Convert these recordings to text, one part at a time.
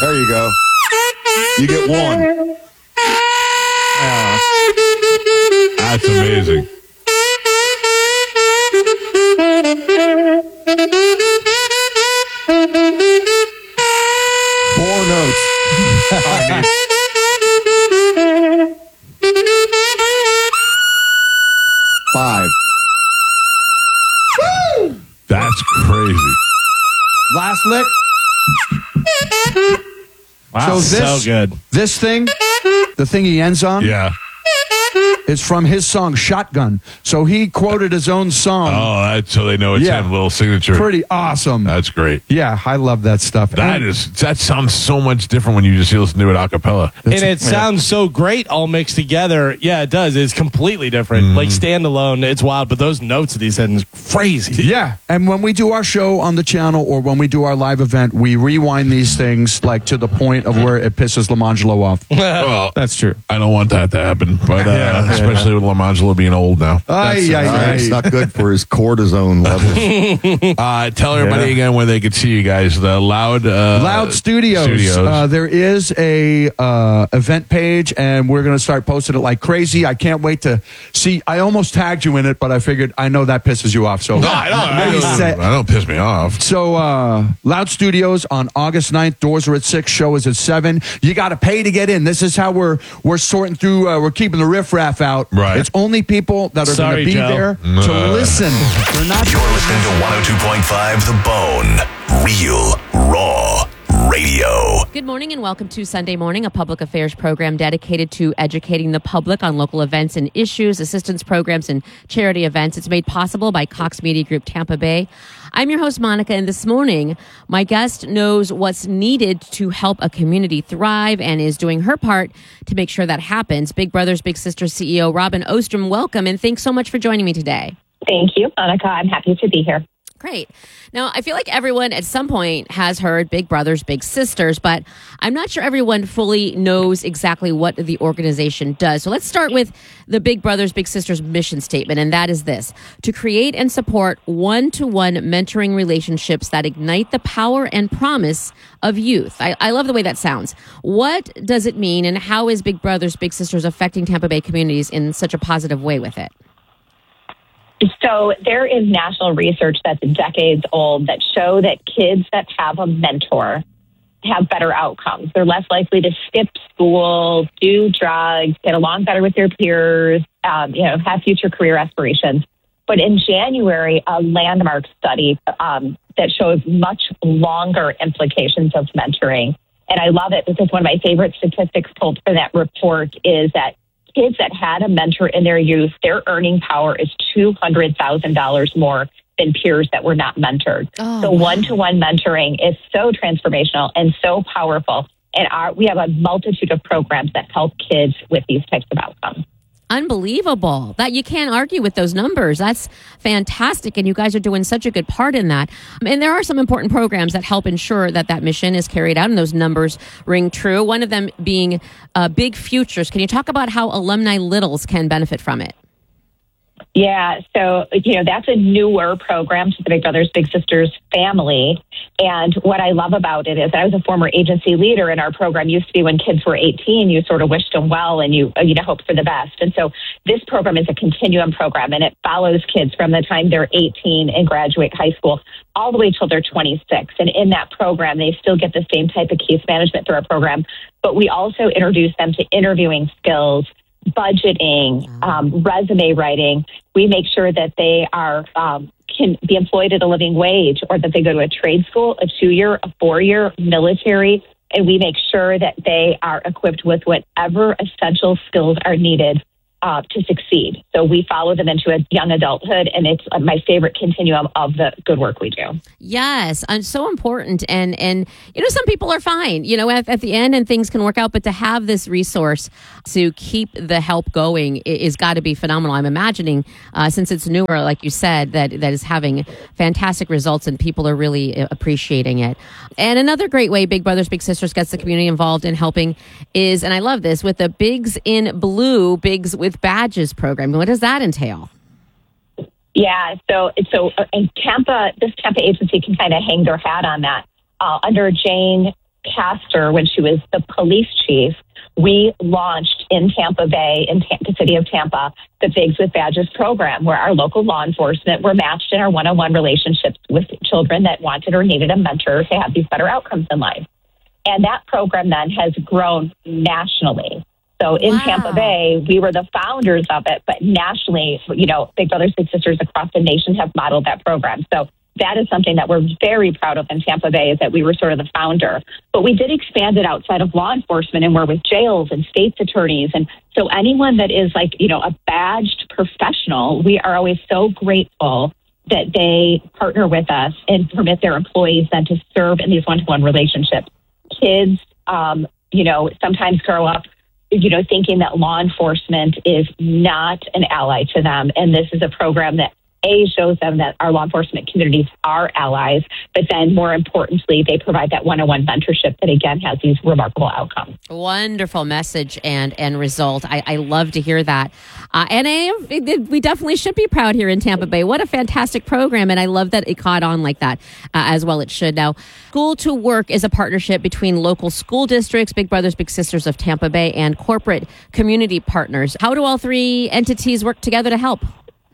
There you go. You get one. That's amazing. Four notes. Five. That's crazy. Last lick. Wow, so good. This thing, the thing he ends on, Yeah. is from his song Shotgun. So he quoted his own song. Oh, so they know it's Yeah. him, little signature. Pretty awesome. That's great. Yeah, I love that stuff. That sounds so much different when you just listen to it a cappella. And it sounds so great all mixed together. Yeah, it does. It's completely different. Like standalone, it's wild, but those notes that he's hitting is crazy. Yeah, and when we do our show on the channel or when we do our live event, we rewind these things like to the point of where it pisses Lamangelo off. Well, That's true. I don't want that to happen, but especially with Lamangelo being old now. It's not good for his cortisone levels. Tell everybody again where they could see you guys. The Loud Studios. There is a event page, and we're going to start posting it like crazy. I can't wait to see. I almost tagged you in it, but I figured I know that pisses you off. So No, I don't piss me off. So Loud Studios on August 9th. Doors are at 6. Show is at 7. You got to pay to get in. This is how we're sorting through. We're keeping the riffraff out. Right. It's only people that are going to be Joe. there to listen. They're not. You're listening to 102.5 The Bone. Real, raw radio. Good morning and welcome to Sunday Morning, a public affairs program dedicated to educating the public on local events and issues, assistance programs, and charity events. It's made possible by Cox Media Group Tampa Bay. I'm your host, Monica, and this morning, my guest knows what's needed to help a community thrive and is doing her part to make sure that happens. Big Brothers Big Sisters CEO Robin Ostrom, welcome, and thanks so much for joining me today. Thank you, Monica. I'm happy to be here. Great. Now, I feel like everyone at some point has heard Big Brothers, Big Sisters, but I'm not sure everyone fully knows exactly what the organization does. So let's start with the Big Brothers, Big Sisters mission statement, and that is this: to create and support one-to-one mentoring relationships that ignite the power and promise of youth. I love the way that sounds. What does it mean, and how is Big Brothers, Big Sisters affecting Tampa Bay communities in such a positive way with it? So there is national research that's decades old that show that kids that have a mentor have better outcomes. They're less likely to skip school, do drugs, get along better with their peers, have future career aspirations. But in January, a landmark study that shows much longer implications of mentoring. And I love it because one of my favorite statistics pulled for that report is that kids that had a mentor in their youth, their earning power is $200,000 more than peers that were not mentored. So one-to-one mentoring is so transformational and so powerful. And we have a multitude of programs that help kids with these types of outcomes. Unbelievable. That you can't argue with those numbers. That's fantastic. And you guys are doing such a good part in that. And there are some important programs that help ensure that that mission is carried out and those numbers ring true. One of them being Big Futures. Can you talk about how alumni littles can benefit from it? Yeah, so, that's a newer program to the Big Brothers Big Sisters family. And what I love about it is I was a former agency leader, and our program used to be when kids were 18, you sort of wished them well and you hoped for the best. And so this program is a continuum program, and it follows kids from the time they're 18 and graduate high school all the way till they're 26. And in that program, they still get the same type of case management through our program, but we also introduce them to interviewing skills, budgeting, resume writing. We make sure that they are can be employed at a living wage, or that they go to a trade school, a 2-year, a 4-year, military, and we make sure that they are equipped with whatever essential skills are needed to succeed. So we follow them into a young adulthood, and it's my favorite continuum of the good work we do. Yes, and so important. And some people are fine, at the end and things can work out, but to have this resource to keep the help going is got to be phenomenal. I'm imagining, since it's newer, like you said, that is having fantastic results and people are really appreciating it. And another great way Big Brothers Big Sisters gets the community involved in helping is, and I love this, with the Bigs in Blue, Bigs with Badges program. What does that entail? Yeah, so in Tampa, this Tampa agency can kind of hang their hat on that. Under Jane Castor, when she was the police chief, we launched in Tampa Bay, in the city of Tampa, the Bigs with Badges program, where our local law enforcement were matched in our one-on-one relationships with children that wanted or needed a mentor to have these better outcomes in life. And that program then has grown nationally. So in Tampa Bay, we were the founders of it, but nationally, Big Brothers Big Sisters across the nation have modeled that program. So that is something that we're very proud of in Tampa Bay, is that we were sort of the founder. But we did expand it outside of law enforcement, and we're with jails and state's attorneys. And so anyone that is a badged professional, we are always so grateful that they partner with us and permit their employees then to serve in these one-to-one relationships. Kids, sometimes grow up thinking that law enforcement is not an ally to them. And this is a program that shows them that our law enforcement communities are allies, but then more importantly, they provide that one-on-one mentorship that again has these remarkable outcomes. Wonderful message and result. I love to hear that. We definitely should be proud here in Tampa Bay. What a fantastic program. And I love that it caught on like that as well. It should. Now, School to Work is a partnership between local school districts, Big Brothers Big Sisters of Tampa Bay, and corporate community partners. How do all three entities work together to help?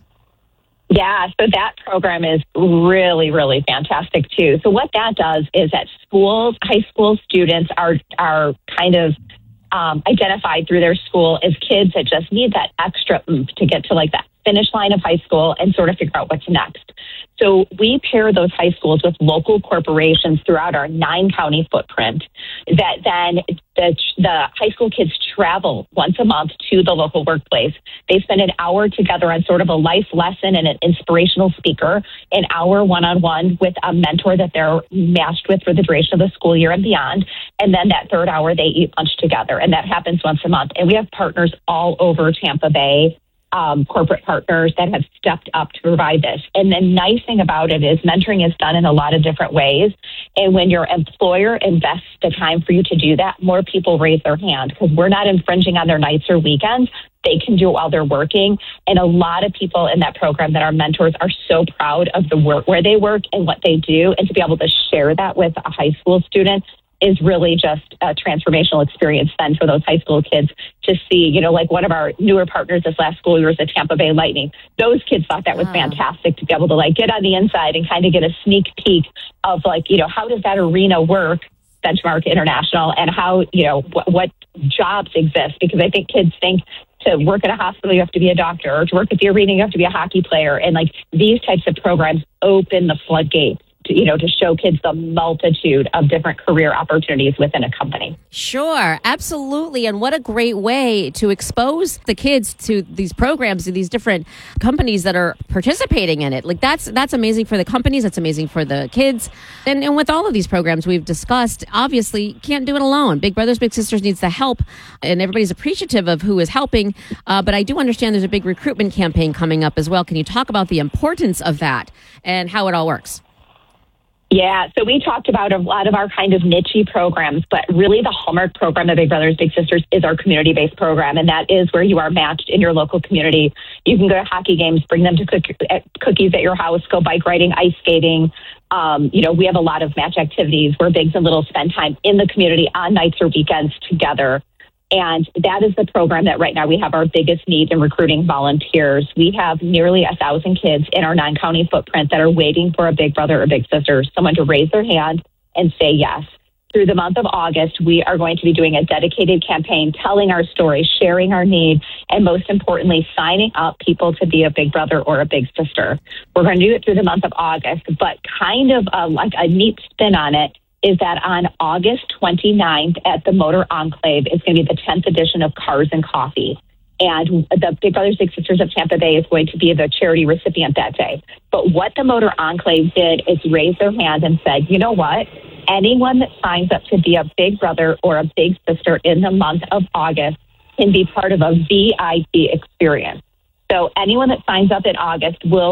Yeah, so that program is really, really fantastic too. So what that does is that schools, high school students are kind of identified through their school as kids that just need that extra oomph to get to that finish line of high school and sort of figure out what's next. So we pair those high schools with local corporations throughout our 9-county footprint that then the high school kids travel once a month to the local workplace. They spend an hour together on sort of a life lesson and an inspirational speaker, an hour one-on-one with a mentor that they're matched with for the duration of the school year and beyond. And then that third hour, they eat lunch together. And that happens once a month. And we have partners all over Tampa Bay, corporate partners that have stepped up to provide this. And the nice thing about it is mentoring is done in a lot of different ways. And when your employer invests the time for you to do that, more people raise their hand because we're not infringing on their nights or weekends. They can do it while they're working. And a lot of people in that program that are mentors are so proud of the work where they work and what they do. And to be able to share that with a high school student is really just a transformational experience then for those high school kids to see, one of our newer partners this last school year was the Tampa Bay Lightning. Those kids thought that was fantastic to be able to get on the inside and kind of get a sneak peek of how does that arena work, Benchmark International, and how, what jobs exist. Because I think kids think to work at a hospital, you have to be a doctor, or to work at the arena, you have to be a hockey player. And these types of programs open the floodgates to show kids the multitude of different career opportunities within a company. Sure, absolutely. And what a great way to expose the kids to these programs and these different companies that are participating in it. That's amazing for the companies. That's amazing for the kids. And with all of these programs we've discussed, obviously you can't do it alone. Big Brothers Big Sisters needs the help, and everybody's appreciative of who is helping. But I do understand there's a big recruitment campaign coming up as well. Can you talk about the importance of that and how it all works? Yeah, so we talked about a lot of our kind of niche programs, but really the hallmark program of Big Brothers Big Sisters is our community-based program, and that is where you are matched in your local community. You can go to hockey games, bring them to cookies at your house, go bike riding, ice skating. We have a lot of match activities where Bigs and Littles spend time in the community on nights or weekends together. And that is the program that right now we have our biggest need in recruiting volunteers. We have nearly 1,000 kids in our 9-county footprint that are waiting for a big brother or big sister, someone to raise their hand and say yes. Through the month of August, we are going to be doing a dedicated campaign, telling our story, sharing our need, and most importantly, signing up people to be a big brother or a big sister. We're going to do it through the month of August, but kind of a neat spin on it is that on August 29th at the Motor Enclave is going to be the 10th edition of Cars and Coffee. And the Big Brothers Big Sisters of Tampa Bay is going to be the charity recipient that day. But what the Motor Enclave did is raise their hand and said, you know what? Anyone that signs up to be a big brother or a big sister in the month of August can be part of a VIP experience. So anyone that signs up in August will